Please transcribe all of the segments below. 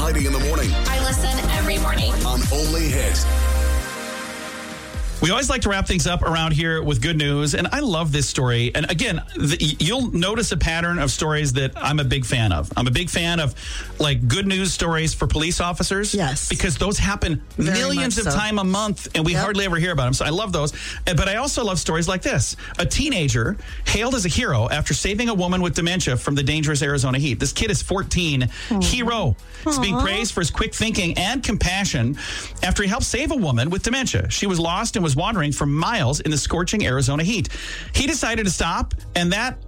Heidi in the morning. I listen every morning. On Only Hit. We always like to wrap things up around here with good news, and I love this story. And again, you'll notice a pattern of stories that I'm a big fan of. I'm a big fan of, like, good news stories for police officers. Yes. Because those happen millions of times a month, and we hardly ever hear about them. So I love those. But I also love stories like this. A teenager hailed as a hero after saving a woman with dementia from the dangerous Arizona heat. This kid is 14. Hero. He's being praised for his quick thinking and compassion after he helped save a woman with dementia. She was lost and was wandering for miles in the scorching Arizona heat. He decided to stop, and that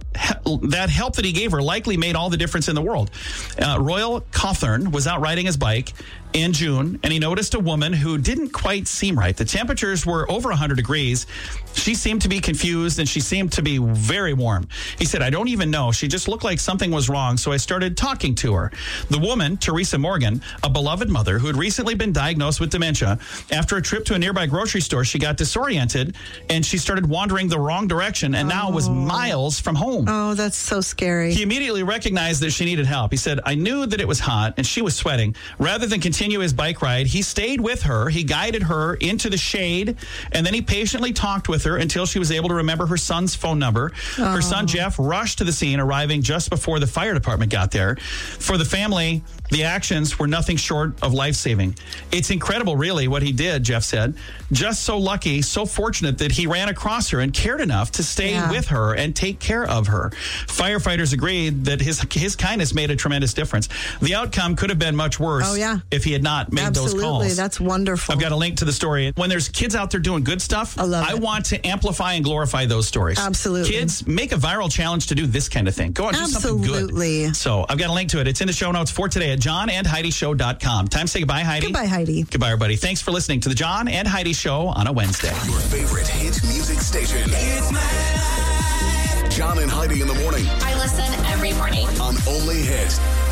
help that he gave her likely made all the difference in the world. Royal Cawthorn was out riding his bike in June, and he noticed a woman who didn't quite seem right. The temperatures were over 100 degrees. She seemed to be confused, and she seemed to be very warm. He said, I don't even know. She just looked like something was wrong, so I started talking to her. The woman, Teresa Morgan, a beloved mother who had recently been diagnosed with dementia, after a trip to a nearby grocery store, she got disoriented, and she started wandering the wrong direction, and now was miles from home. Oh, that's so scary. He immediately recognized that she needed help. He said, I knew that it was hot and she was sweating. Rather than continue his bike ride, he stayed with her. He guided her into the shade, and then he patiently talked with her until she was able to remember her son's phone number. Her son, Jeff, rushed to the scene, arriving just before the fire department got there. For the family, the actions were nothing short of life-saving. It's incredible, really, what he did, Jeff said. Just so lucky, so fortunate that he ran across her and cared enough to stay with her and take care of her. Firefighters agreed that his kindness made a tremendous difference. The outcome could have been much worse if he had not made those calls. Absolutely, that's wonderful. I've got a link to the story. When there's kids out there doing good stuff, I want to amplify and glorify those stories. Absolutely. Kids, make a viral challenge to do this kind of thing. Go on, do something good. So I've got a link to it. It's in the show notes for today at johnandheidishow.com. Time to say goodbye, Heidi. Goodbye, Heidi. Goodbye, everybody. Thanks for listening to the John and Heidi Show on a Wednesday. Your favorite hit music station. It's my life. John and Heidi in the morning. I listen every morning. On Only Hit.